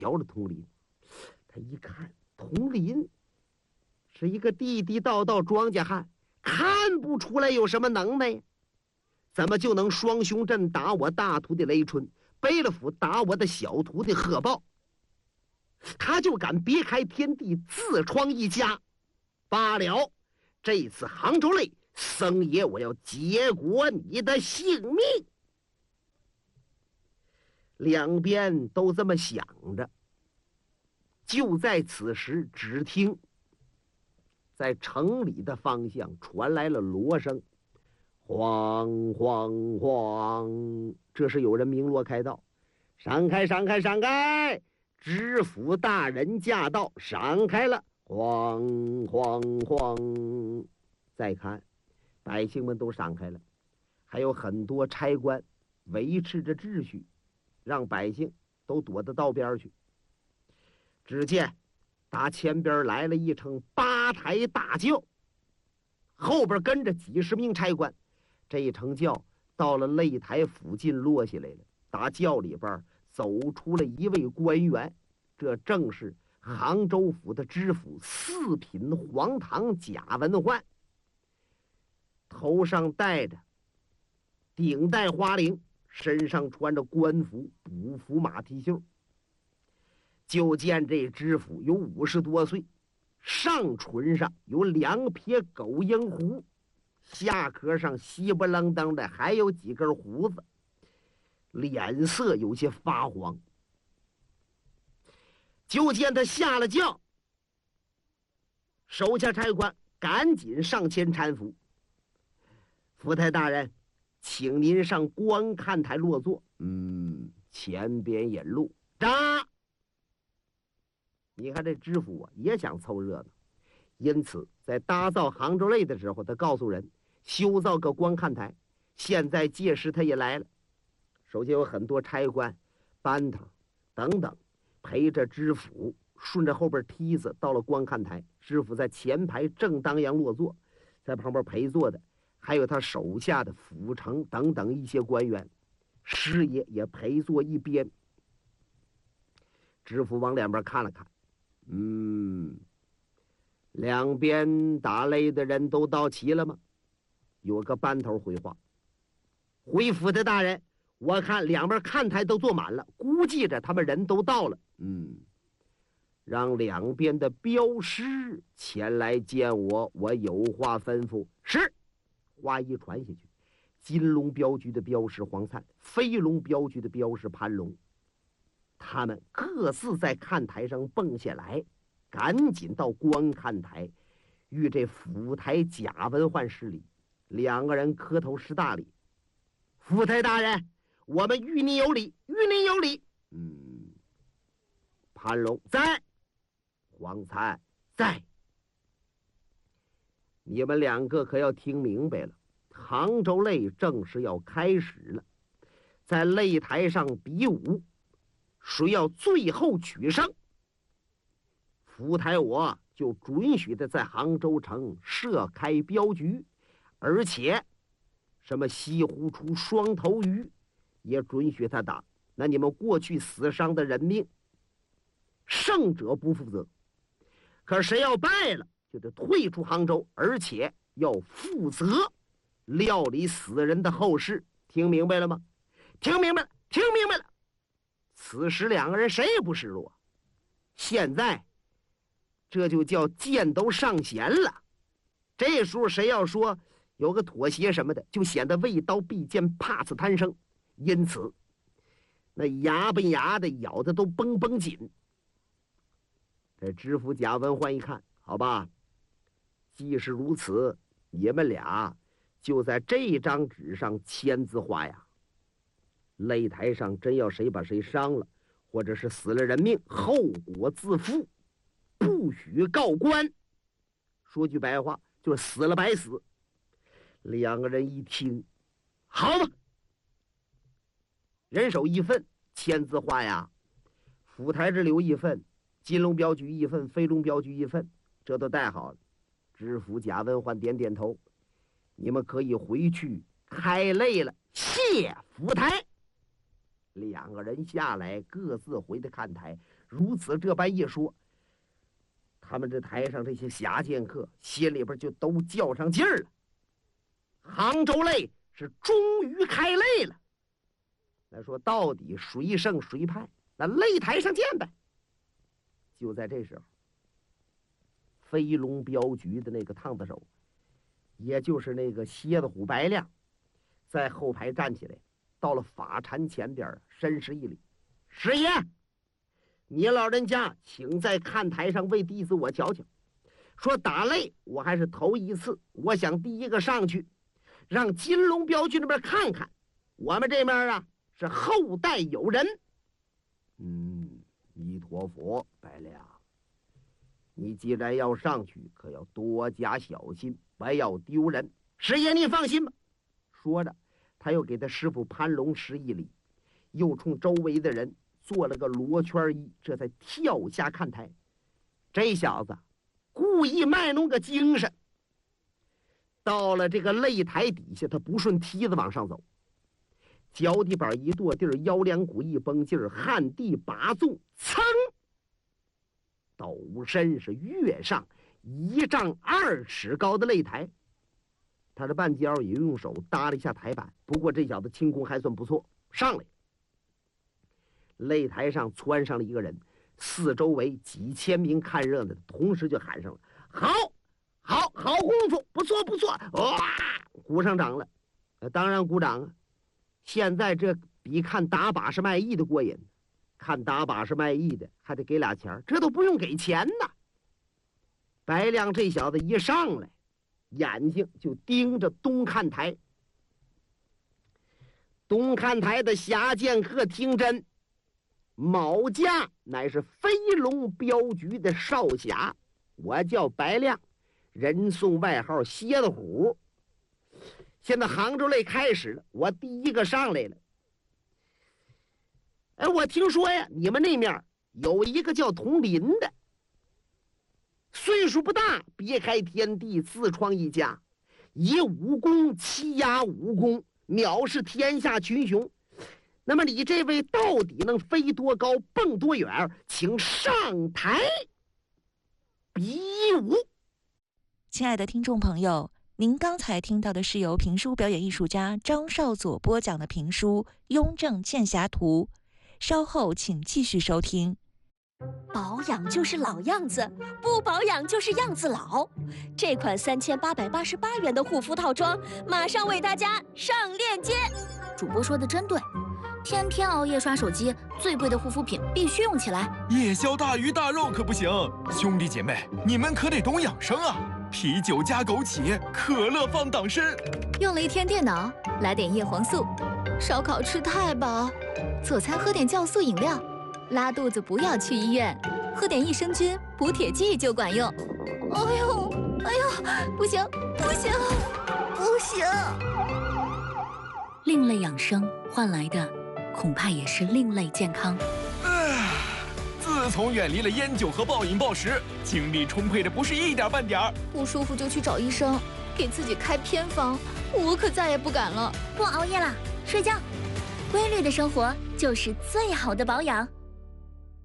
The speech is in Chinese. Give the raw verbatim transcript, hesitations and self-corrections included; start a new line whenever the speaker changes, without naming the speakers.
瞧着佟林，他一看，佟林是一个地地道道庄稼汉，看不出来有什么能耐呀，怎么就能双雄阵打我大徒弟雷春，贝勒府打我的小徒弟贺豹？他就敢别开天地，自创一家。罢了，这次杭州擂，僧爷我要结果你的性命。两边都这么想着，就在此时，只听在城里的方向传来了锣声，晃晃晃，这是有人鸣锣开道，闪开闪开闪开，知府大人驾到，闪开了，晃晃晃。再看百姓们都闪开了，还有很多差官维持着秩序，让百姓都躲到道边去。只见打前边来了一乘八抬大轿，后边跟着几十名差官。这一乘轿到了擂台附近落下来了，打轿里边走出了一位官员，这正是杭州府的知府四品黄堂贾文焕，头上戴着顶戴花翎，身上穿着官服补服马蹄袖。就见这知府有五十多岁，上唇上有两撇狗鹰胡，下颏上稀不楞登的还有几根胡子，脸色有些发黄。就见他下了轿，手下差官赶紧上前搀扶。福太大人，请您上观看台落座。嗯，前边引路。扎！你看这知府啊，也想凑热闹，因此在打造杭州擂的时候，他告诉人修造个观看台。现在届时他也来了，首先有很多差官、班头等等陪着知府，顺着后边梯子到了观看台。知府在前排正当阳落座，在旁边陪坐的还有他手下的府城等等一些官员，师爷也陪坐一边。知府往两边看了看，嗯，两边打擂的人都到齐了吗？有个班头回话，回府的大人，我看两边看台都坐满了，估计着他们人都到了。嗯，让两边的镖师前来见我，我有话吩咐。是。话一传下去，金龙镖局的镖师黄灿，飞龙镖局的镖师潘龙，他们各自在看台上蹦下来，赶紧到观看台，与这府台贾文焕施礼。两个人磕头施大礼。府台大人，我们与您有礼，与您有礼。嗯，潘龙在，黄灿在。你们两个可要听明白了，杭州擂正式要开始了，在擂台上比武，谁要最后取胜，府台我就准许他在杭州城设开镖局，而且什么西湖出双头鱼也准许他打。那你们过去死伤的人命，胜者不负责，可谁要败了就得退出杭州，而且要负责料理死人的后事。听明白了吗？听明白了，听明白了。此时两个人谁也不示弱，现在这就叫剑都上弦了。这时候谁要说有个妥协什么的，就显得畏刀避剑，怕死贪生，因此那牙吧牙的咬的都绷绷紧。这知府贾文焕一看，好吧，既是如此，你们俩就在这张纸上签字画押。擂台上真要谁把谁伤了，或者是死了人命，后果自负，不许告官。说句白话，就是死了白死。两个人一听，好吧，人手一份，签字画押。府台这留一份，金龙镖局一份，飞龙镖局一份，这都带好了。知府贾文焕点点头，你们可以回去开擂了，谢府台。两个人下来，各自回的看台， 如此这般一说，他们这台上这些侠剑客心里边就都较上劲儿了。杭州擂是终于开擂了。那说到底谁胜谁败，那擂台上见呗。就在这时候，飞龙镖局的那个烫子手，也就是那个蝎子虎白亮，在后排站起来，到了法禅前边，深施一礼：“师爷，你老人家请在看台上为弟子我瞧瞧。说打擂我还是头一次，我想第一个上去，让金龙镖局那边看看，我们这边啊是后代有人。”嗯，弥陀佛，白亮，你既然要上去，可要多加小心，不要丢人。师爷你放心吧。说着，他又给他师傅潘龙施一礼，又冲周围的人做了个罗圈揖，这才跳下看台。这小子故意卖弄个精神，到了这个擂台底下，他不顺梯子往上走，脚底板一跺地儿，腰梁骨一绷劲儿，旱地拔纵，噌，陡身是跃上一丈二尺高的擂台。他的半脚也用手搭了一下台板，不过这小子轻功还算不错，上来。擂台上窜上了一个人，四周围几千名看热闹的同时就喊上了：“好，好，好功夫，不错，不错！”哇，鼓上掌了。呃，当然鼓掌啊。现在这比看打把式卖艺的过瘾，看打把式卖艺的还得给俩钱，这都不用给钱呢。白亮这小子一上来，眼睛就盯着东看台。东看台的侠剑客听真，某家乃是飞龙镖局的少侠，我叫白亮，人送外号蝎子虎。现在杭州擂开始了，我第一个上来了。哎，我听说呀，你们那面有一个叫童林的，岁数不大，别开天地，自创一家，以武功欺压武功，藐视天下群雄。那么你这位到底能飞多高，蹦多远？请上台比武。
亲爱的听众朋友，您刚才听到的是由评书表演艺术家张少佐播讲的评书《雍正剑侠图》，稍后请继续收听。
保养就是老样子，不保养就是样子老。这款三千八百八十八元的护肤套装，马上为大家上链接。
主播说的真对，天天熬夜刷手机，最贵的护肤品必须用起来。
夜宵大鱼大肉可不行，兄弟姐妹，你们可得懂养生啊！啤酒加枸杞，可乐放党参。
用了一天电脑，来点叶黄素。烧烤吃太饱，佐餐喝点酵素饮料。拉肚子不要去医院，喝点益生菌补铁剂就管用。哎呦，哎呦，不行，不行，不行！另类养生换来的，恐怕也是另类健康。
唉，自从远离了烟酒和暴饮暴食，精力充沛的不是一点半点儿。
不舒服就去找医生，给自己开偏方，我可再也不敢了。
不熬夜了，睡觉，规律的生活就是最好的保养。